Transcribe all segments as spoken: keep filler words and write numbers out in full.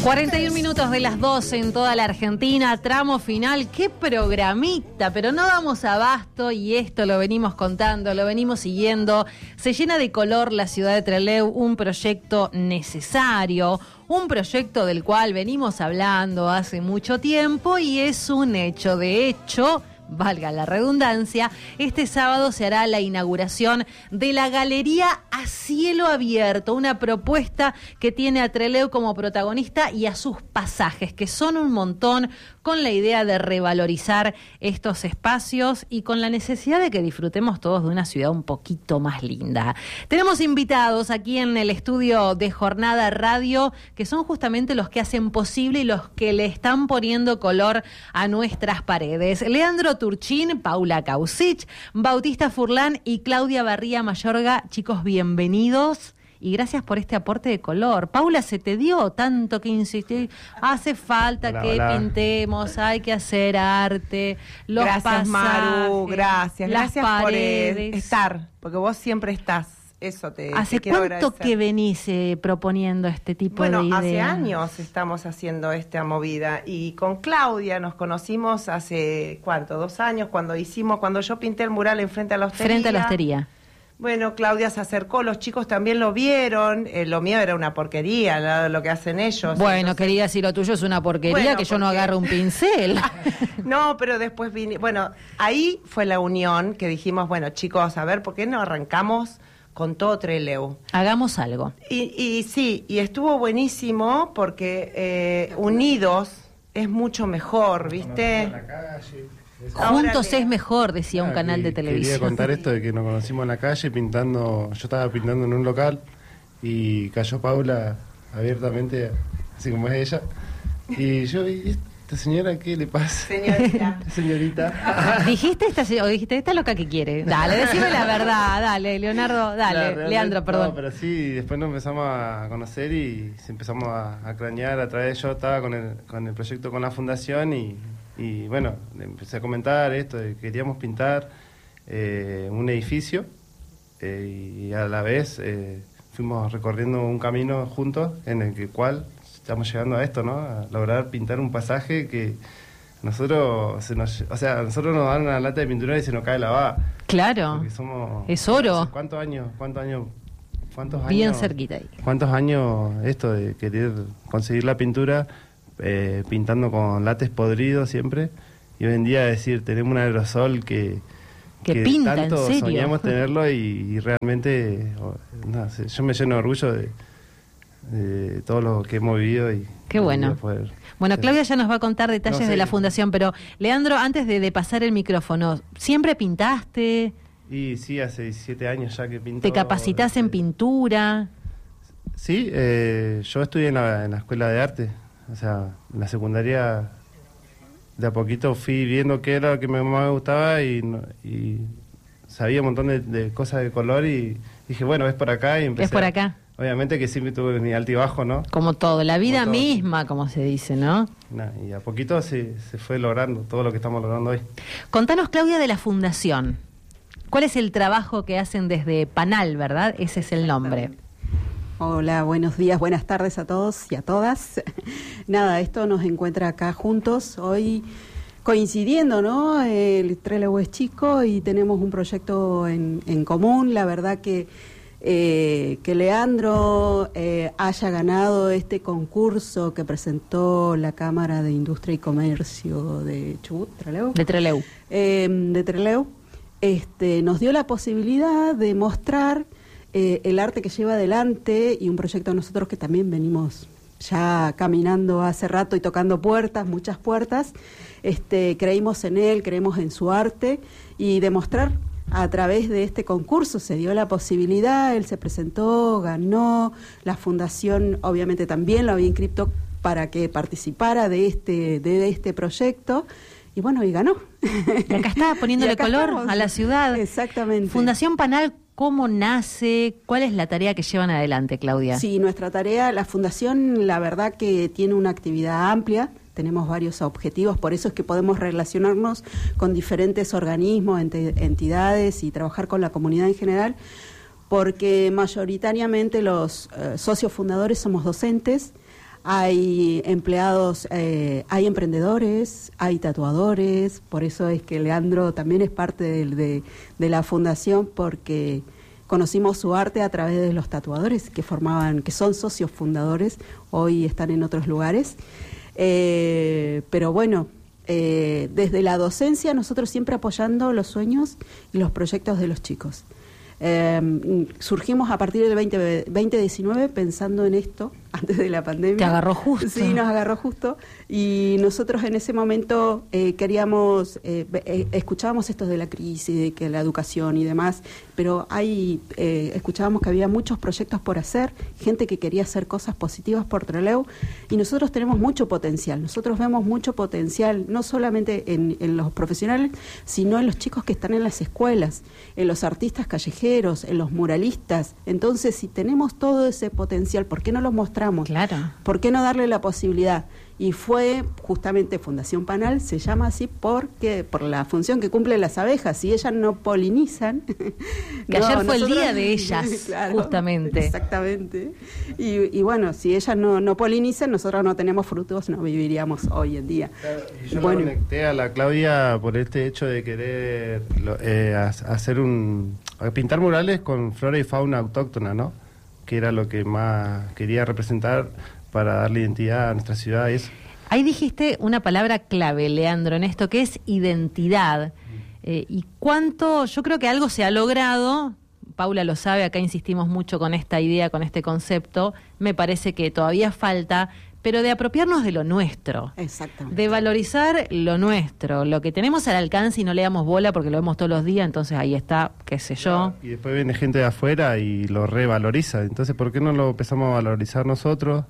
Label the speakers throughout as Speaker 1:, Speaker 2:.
Speaker 1: cuarenta y un minutos de las doce en toda la Argentina, tramo final, qué programita, pero no damos abasto y esto lo venimos contando, lo venimos siguiendo. Se llena de color la ciudad de Trelew, un proyecto necesario, un proyecto del cual venimos hablando hace mucho tiempo y es un hecho. De hecho, valga la redundancia, este sábado se hará la inauguración de la Galería a Cielo Abierto, una propuesta que tiene a Trelew como protagonista y a sus pasajes, que son un montón, con la idea de revalorizar estos espacios y con la necesidad de que disfrutemos todos de una ciudad un poquito más linda. Tenemos invitados aquí en el estudio de Jornada Radio, que son justamente los que hacen posible y los que le están poniendo color a nuestras paredes. Leandro Turchín, Paula Caucich, Bautista Furlán y Claudia Barría Mayorga. Chicos, bienvenidos y gracias por este aporte de color. Paula, ¿se te dio tanto que insistir? Hace falta hola, que hola. pintemos, hay que hacer arte, los
Speaker 2: gracias,
Speaker 1: pasajes,
Speaker 2: Maru, gracias,
Speaker 1: las
Speaker 2: gracias
Speaker 1: paredes.
Speaker 2: por estar, porque vos siempre estás. Eso te,
Speaker 1: ¿Hace
Speaker 2: te quiero
Speaker 1: cuánto
Speaker 2: agradecer.
Speaker 1: que venís eh, proponiendo este tipo
Speaker 2: bueno,
Speaker 1: de ideas?
Speaker 2: Bueno, hace años estamos haciendo esta movida y con Claudia nos conocimos hace, ¿cuánto? Dos años, cuando hicimos, cuando yo pinté el mural enfrente a la hostería.
Speaker 1: Frente a la hostería.
Speaker 2: Bueno, Claudia se acercó, los chicos también lo vieron, eh, lo mío era una porquería, lo, lo que hacen ellos.
Speaker 1: Bueno,
Speaker 2: entonces...
Speaker 1: querida, si lo tuyo es una porquería, bueno, que yo porque... no agarro un pincel.
Speaker 2: No, pero después vine, bueno, ahí fue la unión que dijimos, bueno, chicos, a ver, ¿por qué no arrancamos con todo Trelew?
Speaker 1: Hagamos algo.
Speaker 2: Y, y sí, y estuvo buenísimo porque eh, unidos es mucho mejor, ¿viste?
Speaker 1: Juntos es mejor, decía un ah, canal de televisión.
Speaker 3: Quería contar esto de que nos conocimos en la calle pintando, yo estaba pintando en un local y cayó Paula abiertamente, así como es ella, y yo vi, ¿esta señora qué le pasa?
Speaker 2: Señorita.
Speaker 3: Señorita.
Speaker 1: ¿Dijiste esta o dijiste esta loca que quiere? Dale, decime la verdad, dale, Leonardo, dale, la, Leandro, perdón.
Speaker 3: No, pero sí, después nos empezamos a conocer y empezamos a, a cranear a través de yo estaba con el, con el proyecto con la fundación y Y bueno, empecé a comentar esto de que queríamos pintar eh, un edificio eh, y a la vez eh, fuimos recorriendo un camino juntos en el que cual estamos llegando a esto, ¿no? A lograr pintar un pasaje que nosotros, se nos, o sea, nosotros nos dan una lata de pintura y se nos cae la baba.
Speaker 1: Claro,
Speaker 3: porque somos,
Speaker 1: es oro.
Speaker 3: No sé, ¿Cuántos años? ¿Cuántos años? ¿Cuántos
Speaker 1: Bien
Speaker 3: años,
Speaker 1: cerquita ahí.
Speaker 3: ¿Cuántos años esto de querer conseguir la pintura? Eh, pintando con látex podrido siempre, y hoy en día decir, tenemos un aerosol que,
Speaker 1: que, que pinta,
Speaker 3: tanto
Speaker 1: en serio.
Speaker 3: soñamos tenerlo y, y realmente oh, no, yo me lleno de orgullo de, de todo lo que hemos vivido y
Speaker 1: qué bueno.
Speaker 3: Poder,
Speaker 1: bueno,
Speaker 3: sí.
Speaker 1: Claudia ya nos va a contar detalles
Speaker 3: no, sí.
Speaker 1: de la fundación, pero Leandro, antes de, de pasar el micrófono, ¿siempre pintaste?
Speaker 3: Y sí, hace diecisiete años ya que pinto.
Speaker 1: ¿Te capacitás este... en pintura?
Speaker 3: Sí, eh, yo estudié en la, en la escuela de arte. O sea, en la secundaria de a poquito fui viendo qué era lo que más me gustaba y, y sabía un montón de, de cosas de color y dije, bueno, es por acá y empecé.
Speaker 1: Es por acá.
Speaker 3: A, obviamente que siempre tuve mi alto y bajo, ¿no?
Speaker 1: Como todo, la vida
Speaker 3: como
Speaker 1: misma, todo. Como se dice, ¿no?
Speaker 3: Nah, y a poquito se, se fue logrando todo lo que estamos logrando hoy.
Speaker 1: Contanos, Claudia, de la fundación. ¿Cuál es el trabajo que hacen desde Panal, verdad? Ese es el nombre.
Speaker 4: Hola, buenos días, buenas tardes a todos y a todas. Nada, esto nos encuentra acá juntos, hoy coincidiendo, ¿no? El Trelew es chico y tenemos un proyecto en, en común. La verdad que, eh, que Leandro eh, haya ganado este concurso que presentó la Cámara de Industria y Comercio de Chubut, Trelew.
Speaker 1: De Trelew.
Speaker 4: Eh, de Trelew, este, nos dio la posibilidad de mostrar Eh, el arte que lleva adelante y un proyecto de nosotros que también venimos ya caminando hace rato y tocando puertas, muchas puertas. Este, creímos en él, creemos en su arte y demostrar a través de este concurso se dio la posibilidad, él se presentó, ganó, la fundación obviamente también lo había inscrito para que participara de este, de este proyecto. Y bueno, y ganó.
Speaker 1: Y acá está poniéndole acá color estamos. A la ciudad.
Speaker 4: Exactamente.
Speaker 1: Fundación Panal, ¿cómo nace? ¿Cuál es la tarea que llevan adelante, Claudia?
Speaker 4: Sí, nuestra tarea, la Fundación, la verdad que tiene una actividad amplia, tenemos varios objetivos, por eso es que podemos relacionarnos con diferentes organismos, ent- entidades y trabajar con la comunidad en general, porque mayoritariamente los eh, socios fundadores somos docentes. hay empleados, eh, hay emprendedores, hay tatuadores, por eso es que Leandro también es parte de, de, de la fundación, porque conocimos su arte a través de los tatuadores que formaban, que son socios fundadores, hoy están en otros lugares, eh, pero bueno, eh, desde la docencia nosotros siempre apoyando los sueños y los proyectos de los chicos. Eh, surgimos a partir del veinte, veinte diecinueve pensando en esto, antes de la pandemia.
Speaker 1: Te agarró justo.
Speaker 4: Sí, nos agarró justo. Y nosotros en ese momento eh, queríamos, eh, eh, escuchábamos esto de la crisis, de que la educación y demás, pero hay, eh, escuchábamos que había muchos proyectos por hacer, gente que quería hacer cosas positivas por Trelew, y nosotros tenemos mucho potencial. Nosotros vemos mucho potencial, no solamente en, en los profesionales, sino en los chicos que están en las escuelas, en los artistas callejeros, en los muralistas. Entonces, si tenemos todo ese potencial, ¿por qué no lo mostramos?
Speaker 1: Claro.
Speaker 4: ¿Por qué no darle la posibilidad? Y fue justamente Fundación Panal, se llama así porque por la función que cumplen las abejas. Si ellas no polinizan...
Speaker 1: Que
Speaker 4: no,
Speaker 1: ayer fue
Speaker 4: nosotros,
Speaker 1: el día de ellas,
Speaker 4: claro,
Speaker 1: justamente.
Speaker 4: Exactamente. Y, y bueno, si ellas no, no polinizan, nosotros no tenemos frutos, no viviríamos hoy en día.
Speaker 3: Claro, y yo
Speaker 4: bueno.
Speaker 3: lo conecté a la Claudia por este hecho de querer lo, eh, hacer un... pintar murales con flora y fauna autóctona, ¿no? Que era lo que más quería representar para darle identidad a nuestra ciudad y eso.
Speaker 1: Ahí dijiste una palabra clave, Leandro, en esto que es identidad. Eh, y cuánto, yo creo que algo se ha logrado, Paula lo sabe, acá insistimos mucho con esta idea, con este concepto, me parece que todavía falta, pero de apropiarnos de lo nuestro.
Speaker 4: Exactamente.
Speaker 1: De valorizar lo nuestro, lo que tenemos al alcance y no le damos bola porque lo vemos todos los días, entonces ahí está, qué sé yo.
Speaker 3: Y después viene gente de afuera y lo revaloriza. Entonces, ¿por qué no lo empezamos a valorizar nosotros?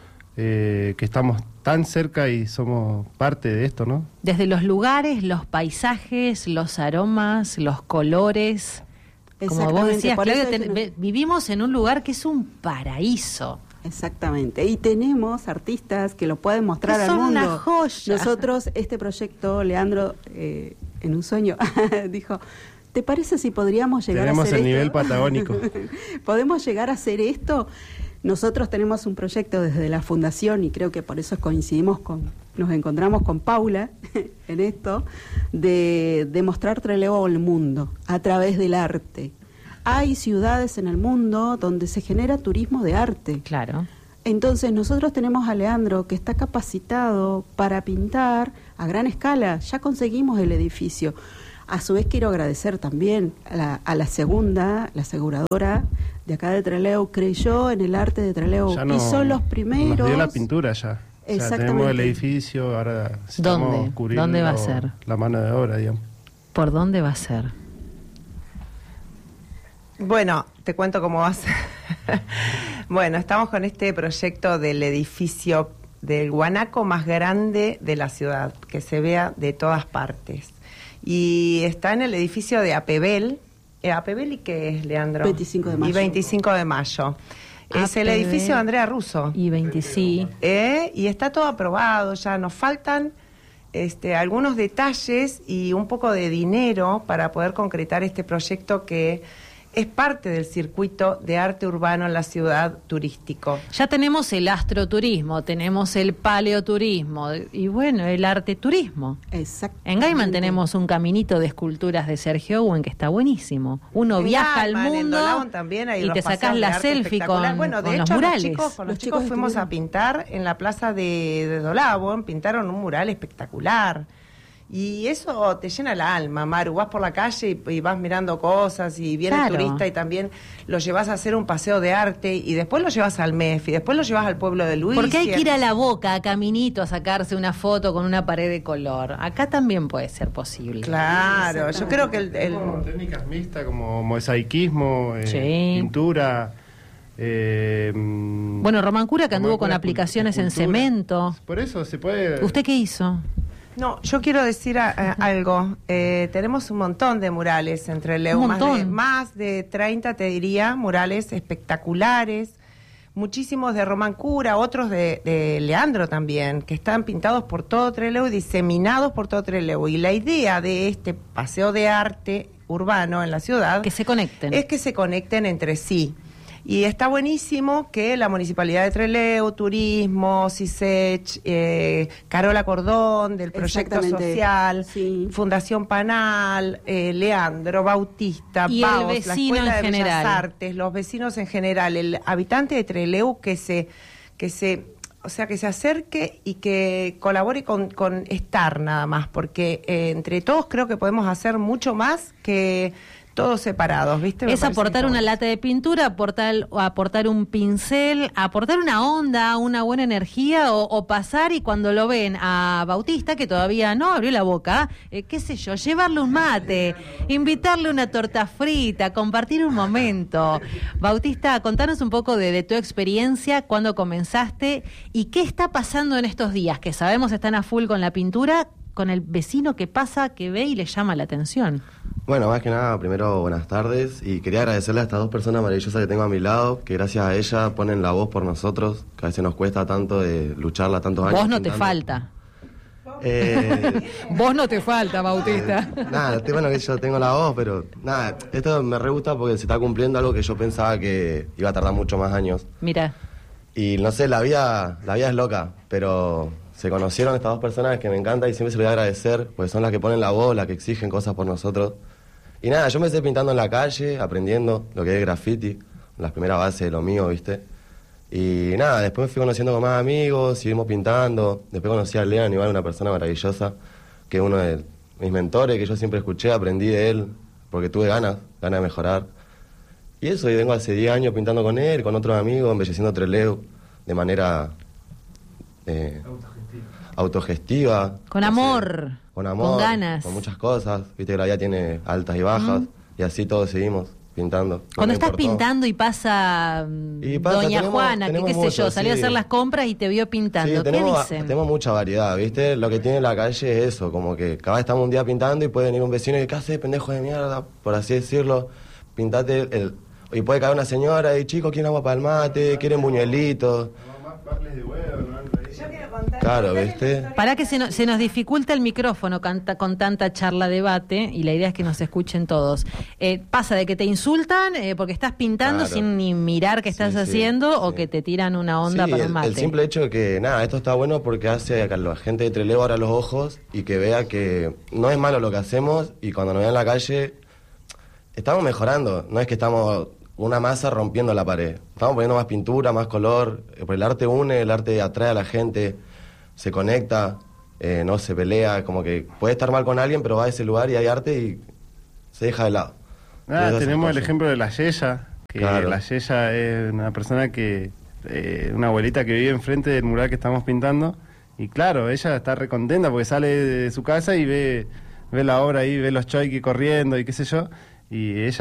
Speaker 3: Eh, que estamos tan cerca y somos parte de esto, ¿no?
Speaker 1: Desde los lugares, los paisajes, los aromas, los colores. Como vos decías, Claudia, ten, nos... vivimos en un lugar que es un paraíso.
Speaker 4: Exactamente, y tenemos artistas que lo pueden mostrar al mundo.
Speaker 1: Una joya.
Speaker 4: Nosotros, este proyecto, Leandro, eh, en un sueño, dijo, ¿te parece si podríamos llegar
Speaker 3: tenemos
Speaker 4: a hacer
Speaker 3: el
Speaker 4: esto?
Speaker 3: nivel patagónico.
Speaker 4: ¿Podemos llegar a hacer esto? Nosotros tenemos un proyecto desde la Fundación, y creo que por eso coincidimos con, nos encontramos con Paula en esto, de, de mostrar Trelew al mundo a través del arte. Hay ciudades en el mundo donde se genera turismo de arte.
Speaker 1: Claro.
Speaker 4: Entonces nosotros tenemos a Leandro que está capacitado para pintar a gran escala. Ya conseguimos el edificio. A su vez quiero agradecer también a la, a la segunda, la aseguradora de acá de Trelew, creyó en el arte de Trelew
Speaker 3: Ya no,
Speaker 4: y son los primeros.
Speaker 3: Nos dio la pintura ya.
Speaker 4: Exactamente.
Speaker 3: Ya tenemos el edificio, ahora estamos
Speaker 1: ¿Dónde?
Speaker 3: cubriendo
Speaker 1: ¿Dónde va a ser?
Speaker 3: La mano de obra, digamos.
Speaker 1: ¿Por dónde va a ser?
Speaker 2: Bueno, te cuento cómo va a ser. Bueno, estamos con este proyecto del edificio del guanaco más grande de la ciudad, que se vea de todas partes. Y está en el edificio de Apebel. Eh, ¿Apebel y qué es, Leandro?
Speaker 4: veinticinco de mayo.
Speaker 2: Y veinticinco de mayo. Es el
Speaker 1: Apebel
Speaker 2: edificio de Andrea Russo.
Speaker 1: Y veinticinco.
Speaker 2: Eh, y está todo aprobado, ya nos faltan este, algunos detalles y un poco de dinero para poder concretar este proyecto que es parte del circuito de arte urbano en la ciudad turístico.
Speaker 1: Ya tenemos el astroturismo, tenemos el paleoturismo y bueno, el arte turismo.
Speaker 4: Exacto.
Speaker 1: En Gaiman tenemos un caminito de esculturas de Sergio Owen que está buenísimo. Uno
Speaker 2: En
Speaker 1: viaja
Speaker 2: Gaiman,
Speaker 1: al
Speaker 2: en
Speaker 1: mundo
Speaker 2: Dolavon también hay
Speaker 1: y
Speaker 2: unos
Speaker 1: te
Speaker 2: paseos
Speaker 1: sacás
Speaker 2: de
Speaker 1: la
Speaker 2: arte
Speaker 1: selfie
Speaker 2: espectacular.
Speaker 1: con,
Speaker 2: bueno, de
Speaker 1: con
Speaker 2: hecho,
Speaker 1: los murales.
Speaker 2: Los chicos, con los,
Speaker 4: Los
Speaker 2: chicos,
Speaker 4: chicos
Speaker 2: fuimos
Speaker 4: estuvieron.
Speaker 2: a pintar en la plaza de, de Dolavon, pintaron un mural espectacular. Y eso te llena el alma, Maru. Vas por la calle y, y vas mirando cosas y viene
Speaker 1: Claro.
Speaker 2: el turista y también lo llevas a hacer un paseo de arte y después lo llevas al M E F y después lo llevas al pueblo de Luis.
Speaker 1: Porque hay que ir a la Boca, a Caminito, a sacarse una foto con una pared de color. Acá también puede ser posible.
Speaker 2: Claro, yo creo que el... el-
Speaker 3: Tenemos técnicas mixtas como mosaicismo, eh,
Speaker 1: Sí.
Speaker 3: pintura. Eh, mm,
Speaker 1: Bueno, Román Cura que anduvo
Speaker 3: Román
Speaker 1: con
Speaker 3: Cura,
Speaker 1: aplicaciones en
Speaker 3: escultura.
Speaker 1: cemento.
Speaker 3: Por eso se puede...
Speaker 1: ¿Usted qué hizo?
Speaker 2: No, yo quiero decir a- a- algo. Eh, tenemos un montón de murales entre Leu,
Speaker 1: Un
Speaker 2: más de,
Speaker 1: montón.
Speaker 2: más de treinta, te diría, murales espectaculares. Muchísimos de Román Cura, otros de, de Leandro también, que están pintados por todo Trelew y diseminados por todo Trelew. Y la idea de este paseo de arte urbano en la ciudad
Speaker 1: Que se conecten.
Speaker 2: es que se conecten entre sí. Y está buenísimo que la Municipalidad de Trelew, Turismo, CISECH, eh, Carola Cordón, del Proyecto Social,
Speaker 4: sí.
Speaker 2: Fundación Panal, eh, Leandro, Bautista,
Speaker 1: y
Speaker 2: Baos,
Speaker 1: el
Speaker 2: la
Speaker 1: vecino
Speaker 2: Escuela
Speaker 1: en
Speaker 2: de Bellas
Speaker 1: general.
Speaker 2: Artes, los vecinos en general, el habitante de Trelew que se... que se O sea, que se acerque y que colabore con, con estar nada más, porque eh, entre todos creo que podemos hacer mucho más que todos separados, ¿viste? Me
Speaker 1: Es
Speaker 2: parece
Speaker 1: aportar
Speaker 2: que
Speaker 1: una
Speaker 2: está
Speaker 1: lata de pintura, aportar, aportar un pincel, aportar una onda, una buena energía, o, o pasar y cuando lo ven a Bautista, que todavía no abrió la boca, eh, qué sé yo, llevarle un mate, invitarle una torta frita, compartir un momento. Bautista, contanos un poco de, de tu experiencia, cuándo comenzaste y qué está pasando en estos días, que sabemos están a full con la pintura, con el vecino que pasa, que ve y le llama la atención.
Speaker 5: Bueno, más que nada, primero buenas tardes y quería agradecerle a estas dos personas maravillosas que tengo a mi lado, que gracias a ellas ponen la voz por nosotros, que a veces nos cuesta tanto de lucharla tantos años.
Speaker 1: Vos no te
Speaker 5: pintando.
Speaker 1: falta.
Speaker 5: Eh,
Speaker 1: Vos no te falta, Bautista.
Speaker 5: eh, nada, estoy bueno que yo tengo la voz, pero nada, esto me re gusta porque se está cumpliendo algo que yo pensaba que iba a tardar mucho más años.
Speaker 1: Mira,
Speaker 5: Y no sé, la vida, la vida es loca, pero se conocieron estas dos personas que me encanta y siempre se lo voy a agradecer, porque son las que ponen la voz, las que exigen cosas por nosotros. Y nada, yo me empecé pintando en la calle, aprendiendo lo que es graffiti, las primeras bases de lo mío, ¿viste? Y nada, después me fui conociendo con más amigos, seguimos pintando. Después conocí a Lean, igual una persona maravillosa, que es uno de mis mentores, que yo siempre escuché, aprendí de él, porque tuve ganas, ganas de mejorar. Y eso, y vengo hace diez años pintando con él, con otros amigos, embelleciendo Trelew de manera eh, autogestiva.
Speaker 1: con
Speaker 5: no sé,
Speaker 1: amor,
Speaker 5: con amor,
Speaker 1: con ganas.
Speaker 5: con muchas cosas. Viste que la vida tiene altas y bajas,
Speaker 1: Mm.
Speaker 5: y así todos seguimos pintando. No
Speaker 1: Cuando
Speaker 5: me
Speaker 1: estás
Speaker 5: importó.
Speaker 1: pintando y pasa, mm,
Speaker 5: Y pasa,
Speaker 1: Doña
Speaker 5: tenemos-
Speaker 1: Juana, que
Speaker 5: tenemos
Speaker 1: qué sé
Speaker 5: mucho,
Speaker 1: yo, salió a
Speaker 5: sí.
Speaker 1: hacer las compras y te vio pintando.
Speaker 5: Sí,
Speaker 1: ¿Qué
Speaker 5: tenemos,
Speaker 1: dicen?
Speaker 5: tenemos mucha variedad, ¿viste? Lo que tiene la calle es eso, como que cada vez estamos un día pintando y puede venir un vecino y ¿qué haces, pendejo de mierda? Por así decirlo, pintate el... Y puede caer una señora y chicos, ¿quieren agua para el mate? ¿Quieren buñuelitos? Claro, ¿viste?
Speaker 1: Para que se, no- se nos dificulta el micrófono canta- con tanta charla debate y la idea es que nos escuchen todos. Eh, pasa de que te insultan eh, porque estás pintando
Speaker 5: Claro.
Speaker 1: sin ni mirar qué estás
Speaker 5: Sí, sí,
Speaker 1: haciendo o
Speaker 5: sí.
Speaker 1: que te tiran una onda
Speaker 5: Sí,
Speaker 1: para un
Speaker 5: el,
Speaker 1: mate.
Speaker 5: el simple hecho de que, nada, esto está bueno porque hace que la gente de Trelew abra los ojos y que vea que no es malo lo que hacemos y cuando nos vean en la calle estamos mejorando. No es que estamos una masa rompiendo la pared. Estamos poniendo más pintura, más color. eh, porque el arte une, el arte atrae a la gente, se conecta, eh, no se pelea. Como que puede estar mal con alguien, pero va a ese lugar y hay arte y se deja de lado.
Speaker 3: Ah,
Speaker 5: Todas esas
Speaker 3: tenemos el
Speaker 5: cosas.
Speaker 3: ejemplo de la Yeya, que
Speaker 5: Claro.
Speaker 3: la Yeya es una persona que, eh, una abuelita que vive enfrente del mural que estamos pintando, y claro, ella está recontenta porque sale de su casa y ve, ve la obra ahí, ve los choiques corriendo y qué sé yo, y ella